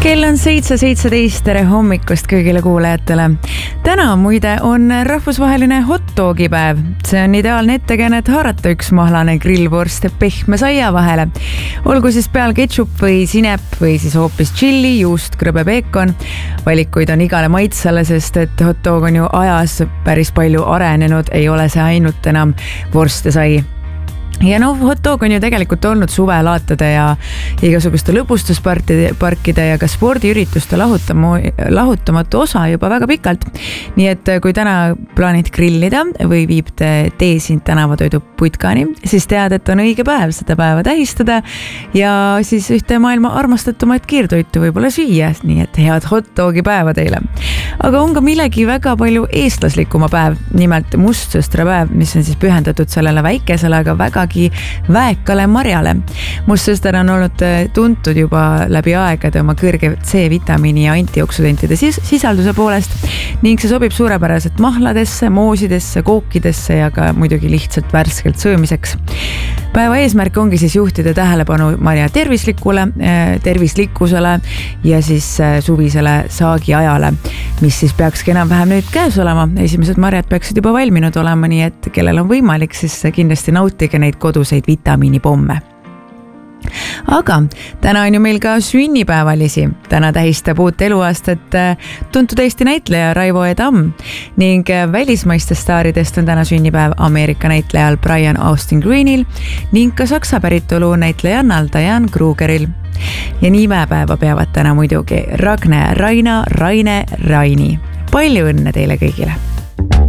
Kell on 7:17, tere hommikust kõigile kuulajatele. Täna muide on rahvusvaheline hot dogi päev. See on ideaalne ettekääne, et haarata üks mahlane grillvorst pehme saia vahele. Olgu siis peal ketšup või sinep või siis hoopis chili, juust, krõbe, peekon. Valikuid on igale maitsele, sest et hot dog on ju ajas päris palju arenenud, ei ole see ainult enam vorst ja sai. Ja hot dog on ju tegelikult olnud suvelaatade ja igasuguste lõbustusparkide ja ka spordiürituste lahutamatu osa juba väga pikalt. Nii et kui täna plaanid grillida või viib tee sind tänavatoidu putkani, siis tead, et on õige päev seda päeva tähistada ja siis ühte maailma armastatumaid kiirtoitu võib-olla süüa, nii et head hot dogi päeva teile. Aga on ka millegi väga palju eestlaslikuma päev, nimelt mustsõstrapäev, mis on siis pühendatud sellele väikesele, aga vägagi väekale marjale. Mustsõster on olnud tuntud juba läbi aegade oma kõrge C-vitamiini ja antioksidantide sisalduse poolest ning see sobib suurepäraselt mahladesse, moosidesse, kookidesse ja ka muidugi lihtsalt värskelt söömiseks. Päeva eesmärk ongi siis juhtida tähelepanu marja tervislikkusele ja siis suvisele saagiajale, mis siis peakski enam-vähem nüüd käes olema. Esimesed marjad peaksid juba valminud olema, nii et kellel on võimalik, siis kindlasti nautige neid koduseid vitamiinipomme. Aga täna on ju meil ka sünnipäevalisi. Täna tähistab uut eluaastat tuntud Eesti näitleja Raivo E. Tamm ning välismaistest staaridest on täna sünnipäev Ameerika näitlejal Brian Austin Greenil ning ka saksa päritolu näitlejannal Diane Krugeril. Ja nimepäeva peavad täna muidugi Ragne, Raina, Raine, Raini. Palju õnne teile kõigile!